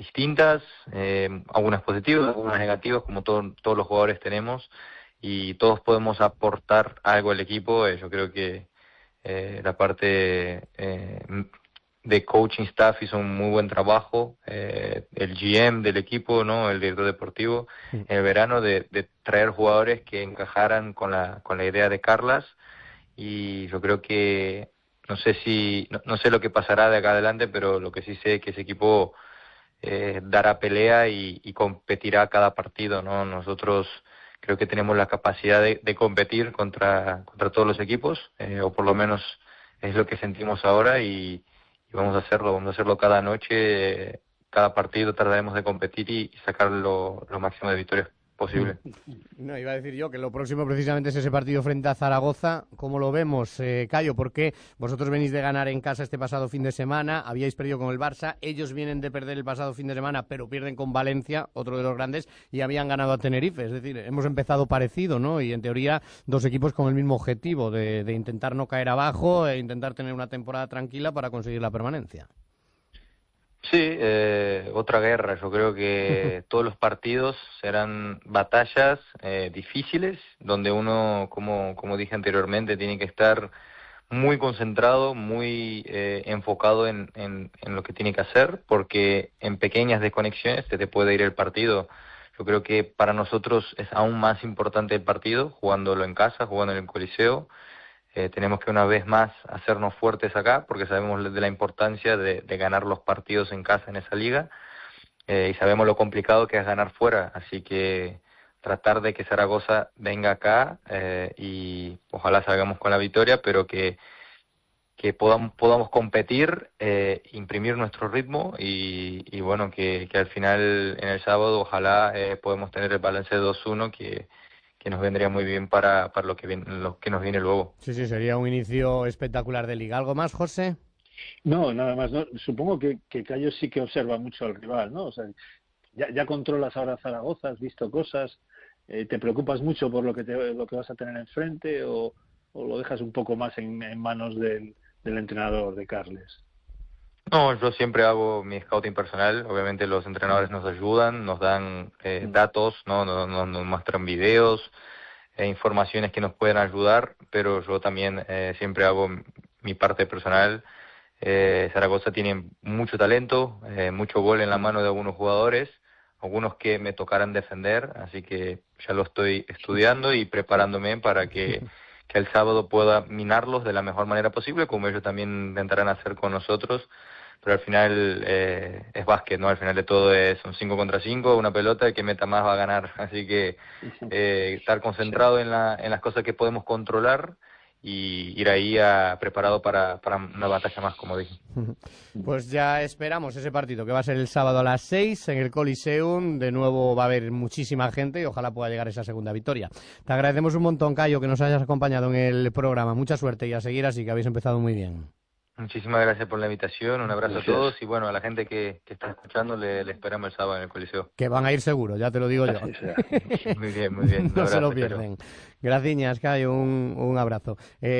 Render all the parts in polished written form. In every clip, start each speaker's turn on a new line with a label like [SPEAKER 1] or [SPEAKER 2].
[SPEAKER 1] distintas, algunas positivas, algunas negativas, como todos los jugadores tenemos, y todos podemos aportar algo al equipo. Yo creo que la parte de coaching staff hizo un muy buen trabajo, el GM del equipo, ¿no? El director deportivo, en el verano de traer jugadores que encajaran con la idea de Carlas, y yo creo que no sé lo que pasará de acá adelante, pero lo que sí sé es que ese equipo dará pelea y competirá cada partido, ¿no? Nosotros creo que tenemos la capacidad de competir contra todos los equipos, o por lo menos es lo que sentimos ahora, y vamos a hacerlo cada noche, cada partido trataremos de competir y sacar lo máximo de victorias posible.
[SPEAKER 2] No, iba a decir yo que lo próximo precisamente es ese partido frente a Zaragoza. ¿Cómo lo vemos, Cayo? Porque vosotros venís de ganar en casa este pasado fin de semana, habíais perdido con el Barça, ellos vienen de perder el pasado fin de semana, pero pierden con Valencia, otro de los grandes, y habían ganado a Tenerife. Es decir, hemos empezado parecido, ¿no? Y en teoría dos equipos con el mismo objetivo, de intentar no caer abajo e intentar tener una temporada tranquila para conseguir la permanencia.
[SPEAKER 1] Sí, otra guerra. Yo creo que todos los partidos serán batallas difíciles, donde uno, como dije anteriormente, tiene que estar muy concentrado, muy enfocado en lo que tiene que hacer, porque en pequeñas desconexiones se te puede ir el partido. Yo creo que para nosotros es aún más importante el partido, jugándolo en casa, jugando en el Coliseo. Tenemos que una vez más hacernos fuertes acá, porque sabemos de la importancia de ganar los partidos en casa en esa liga, y sabemos lo complicado que es ganar fuera, así que tratar de que Zaragoza venga acá, y ojalá salgamos con la victoria, pero que podamos competir, imprimir nuestro ritmo, y bueno, que al final en el sábado ojalá podemos tener el balance de 2-1 que nos vendría muy bien para lo que nos viene luego.
[SPEAKER 2] Sí, sería un inicio espectacular de liga. ¿Algo más, José?
[SPEAKER 3] No, nada más. No. Supongo que Cayo sí que observa mucho al rival, ¿no? O sea, ya controlas ahora Zaragoza, has visto cosas, ¿te preocupas mucho por lo que vas a tener enfrente, o lo dejas un poco más en manos del entrenador, de Carles?
[SPEAKER 1] No, yo siempre hago mi scouting personal. Obviamente los entrenadores nos ayudan, nos dan datos, nos muestran videos, informaciones que nos pueden ayudar, pero yo también siempre hago mi parte personal. Zaragoza tiene mucho talento, mucho gol en la mano de algunos jugadores, algunos que me tocarán defender, así que ya lo estoy estudiando y preparándome para que el sábado pueda minarlos de la mejor manera posible, como ellos también intentarán hacer con nosotros. Pero al final es básquet, ¿no? Al final de todo son 5 contra 5, una pelota, el que meta más va a ganar. Así que estar concentrado en las cosas que podemos controlar y ir ahí preparado para una batalla más, como dije.
[SPEAKER 2] Pues ya esperamos ese partido, que va a ser el sábado a las 6 en el Coliseum. De nuevo va a haber muchísima gente y ojalá pueda llegar esa segunda victoria. Te agradecemos un montón, Cayo, que nos hayas acompañado en el programa. Mucha suerte y a seguir así, que habéis empezado muy bien.
[SPEAKER 1] Muchísimas gracias por la invitación, un abrazo a todos, y bueno, a la gente que está escuchando le esperamos el sábado en el Coliseo.
[SPEAKER 2] Que van a ir seguro, ya te lo digo yo.
[SPEAKER 1] Muy bien.
[SPEAKER 2] No se lo pierden. Gracias, Cayo, un abrazo.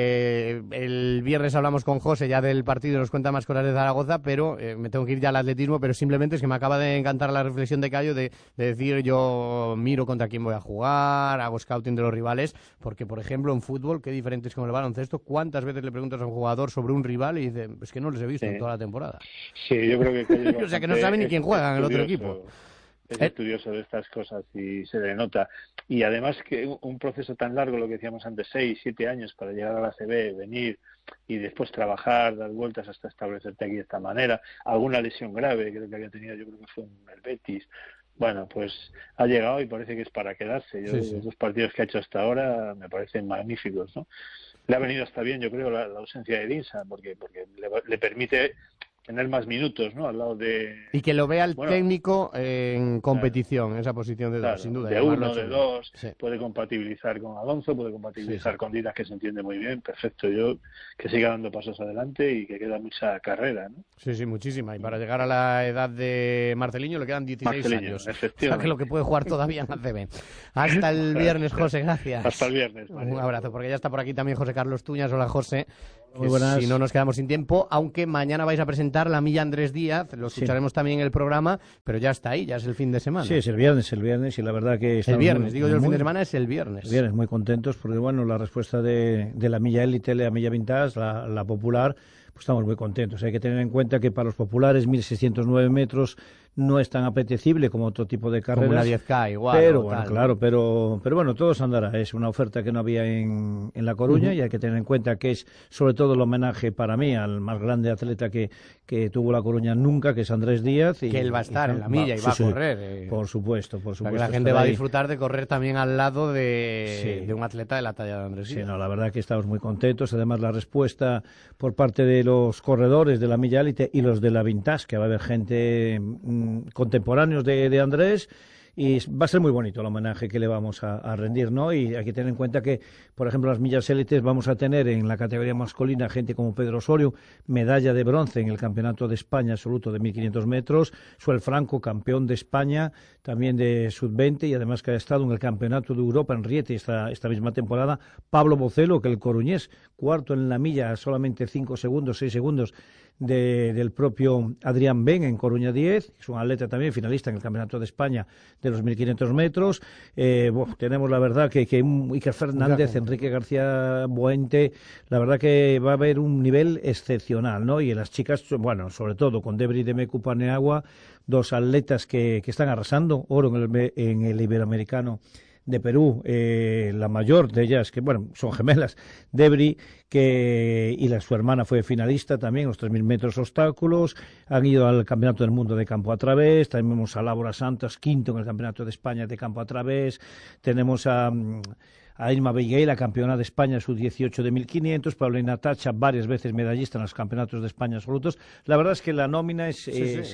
[SPEAKER 2] El viernes hablamos con José ya del partido y nos cuenta más cosas de Zaragoza, pero me tengo que ir ya al atletismo, pero simplemente es que me acaba de encantar la reflexión de Cayo de decir, yo miro contra quién voy a jugar, hago scouting de los rivales, porque por ejemplo en fútbol, qué diferente es con el baloncesto, ¿cuántas veces le preguntas a un jugador sobre un rival y dice, es que no les he visto en toda la temporada?
[SPEAKER 3] Sí, yo creo que
[SPEAKER 2] o sea que no sabe ni quién juega en el otro equipo.
[SPEAKER 3] Es estudioso de estas cosas y se le nota. Y además que un proceso tan largo, lo que decíamos antes, 6, 7 años para llegar a la ACB, venir y después trabajar, dar vueltas hasta establecerte aquí de esta manera. Alguna lesión grave que había tenido, yo creo que fue en el Betis. Bueno, pues ha llegado y parece que es para quedarse. Los dos partidos que ha hecho hasta ahora me parecen magníficos, ¿no? Le ha venido hasta bien, yo creo, la ausencia de Dinsa, porque le permite tener más minutos, ¿no? Al lado de...
[SPEAKER 2] Y que lo vea el técnico en competición, en esa posición de 2, sin duda.
[SPEAKER 3] De 1, de 2, puede compatibilizar con Alonso, puede compatibilizar con Didas, que se entiende muy bien, perfecto. Yo que siga dando pasos adelante y que queda mucha carrera, ¿no?
[SPEAKER 2] Sí, muchísima. Y para llegar a la edad de Marceliño le quedan 16 años. O sea que lo que puede jugar todavía en ACB. Hasta el viernes, José, gracias.
[SPEAKER 3] Hasta el viernes, María.
[SPEAKER 2] Un abrazo, porque ya está por aquí también José Carlos Tuñas. Hola, José. Muy buenas. Si no nos quedamos sin tiempo, aunque mañana vais a presentar la milla Andrés Díaz, lo escucharemos también en el programa, pero ya está ahí, ya es el fin de semana.
[SPEAKER 4] Sí, es el viernes, y la verdad que...
[SPEAKER 2] El viernes, digo yo, el fin de semana es el viernes.
[SPEAKER 4] Viernes, muy contentos, porque bueno, la respuesta de la milla élite, la milla vintage, la popular, pues estamos muy contentos. Hay que tener en cuenta que para los populares 1.609 metros no es tan apetecible como otro tipo de carreras.
[SPEAKER 2] Como una 10K igual.
[SPEAKER 4] Pero bueno, claro, pero bueno, todo se andará. Es una oferta que no había en La Coruña y hay que tener en cuenta que es sobre todo el homenaje para mí al más grande atleta que tuvo La Coruña nunca, que es Andrés Díaz.
[SPEAKER 2] Que él va a estar en la milla y va a correr.
[SPEAKER 4] Por supuesto.
[SPEAKER 2] Que la gente va a disfrutar de correr también al lado de un atleta de la talla de Andrés Díaz.
[SPEAKER 4] Sí, no, la verdad que estamos muy contentos. Además, la respuesta por parte de los corredores de la milla élite y los de la vintage, que va a haber gente contemporáneos de Andrés, y va a ser muy bonito el homenaje que le vamos a rendir, ¿no? Y hay que tener en cuenta que, por ejemplo, las millas élites vamos a tener en la categoría masculina gente como Pedro Osorio, medalla de bronce en el Campeonato de España absoluto de 1.500 metros, Suel Franco, campeón de España, también de Sub-20, y además que ha estado en el Campeonato de Europa en Rieti esta misma temporada, Pablo Bocelo, que el coruñés, cuarto en la milla a solamente 6 segundos del propio Adrián Ben en Coruña 10, es un atleta también finalista en el Campeonato de España de los 1.500 metros. Tenemos la verdad que Iker Fernández, Enrique García Buente, la verdad que va a haber un nivel excepcional, ¿no? Y en las chicas, bueno, sobre todo con Debri de Mecu Paneagua, dos atletas que están arrasando, oro en el Iberoamericano de Perú, la mayor de ellas, que bueno, son gemelas, Debri, y su hermana fue finalista también, los 3.000 metros obstáculos, han ido al Campeonato del Mundo de campo a través, también vemos a Laura Santos, quinto en el Campeonato de España de campo a través, tenemos a Irma Beiguel, la campeona de España sub-18 de 1.500, Paulina Tacha, varias veces medallista en los campeonatos de España absolutos. La verdad es que la nómina es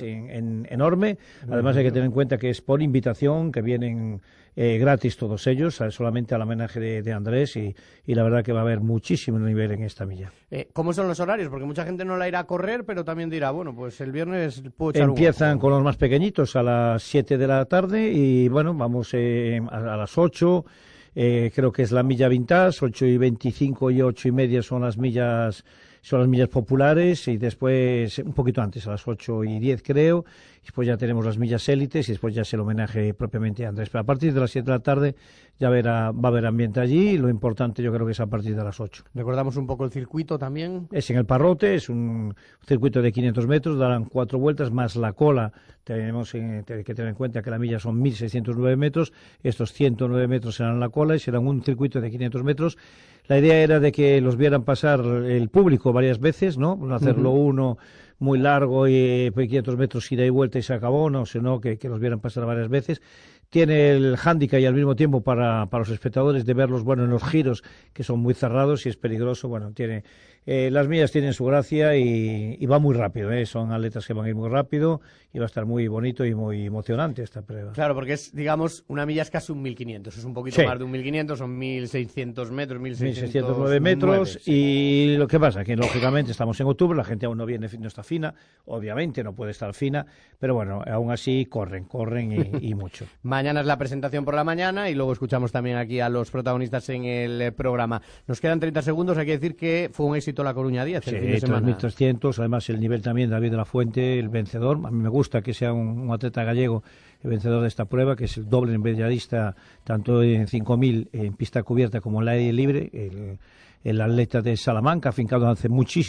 [SPEAKER 4] enorme. Además hay que tener en cuenta que es por invitación, que vienen gratis todos ellos, solamente al homenaje de Andrés, y la verdad que va a haber muchísimo nivel en esta milla.
[SPEAKER 2] ¿Cómo son los horarios? Porque mucha gente no la irá a correr, pero también dirá, bueno, pues el viernes puedo echar
[SPEAKER 4] Empiezan con los más pequeñitos a las 7 de la tarde y bueno, vamos a las 8. Creo que es la milla vintage, 8:25 y 8:30 son las millas populares, y después un poquito antes, a las 8:10 creo, y después ya tenemos las millas élites y después ya es el homenaje propiamente a Andrés. Pero a partir de las 7 de la tarde ya va a haber ambiente allí, y lo importante yo creo que es a partir de las 8.
[SPEAKER 2] Recordamos un poco el circuito también.
[SPEAKER 4] Es en el Parrote, es un circuito de 500 metros, darán 4 vueltas más la cola. Tenemos que tener en cuenta que la milla son 1.609 metros, estos 109 metros serán la cola y serán un circuito de 500 metros. La idea era de que los vieran pasar el público varias veces, ¿no? No hacerlo uno muy largo y 500 metros ida y vuelta y se acabó, no, sino que los vieran pasar varias veces. Tiene el hándicap y al mismo tiempo para los espectadores de verlos, bueno, en los giros, que son muy cerrados y es peligroso. Bueno, las millas tienen su gracia y va muy rápido, son atletas que van a ir muy rápido y va a estar muy bonito y muy emocionante esta prueba.
[SPEAKER 2] Claro, porque es, digamos, una milla es casi un 1.500, es un poquito más de un 1.500, son 1.600 metros,
[SPEAKER 4] 1.609 metros, y lo que pasa que lógicamente estamos en octubre, la gente aún no está fina, obviamente no puede estar fina, pero bueno, aún así corren y mucho.
[SPEAKER 2] Mañana es la presentación por la mañana y luego escuchamos también aquí a los protagonistas en el programa. Nos quedan 30 segundos, hay que decir que fue un éxito La Coruña 10 el fin de semana.
[SPEAKER 4] 3.300, además el nivel también, David de la Fuente, el vencedor. A mí me gusta que sea un atleta gallego el vencedor de esta prueba, que es el doble medallista tanto en 5.000 en pista cubierta como en la aire libre, el atleta de Salamanca, afincado hace mucho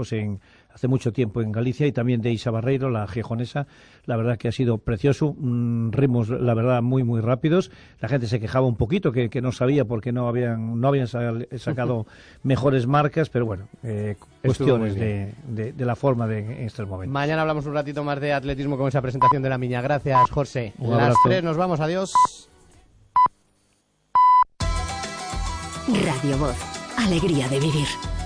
[SPEAKER 4] tiempo en Galicia, y también de Isa Barreiro, la gijonesa. La verdad que ha sido precioso, ritmos la verdad muy muy rápidos. La gente se quejaba un poquito que no sabía porque no habían sacado mejores marcas, pero bueno, cuestiones de la forma en estos momentos.
[SPEAKER 2] Mañana hablamos un ratito más de atletismo con esa presentación de la Miña. Gracias, Jorge.
[SPEAKER 4] Las
[SPEAKER 2] 3 nos vamos, adiós.
[SPEAKER 5] Radio Voz, alegría de vivir.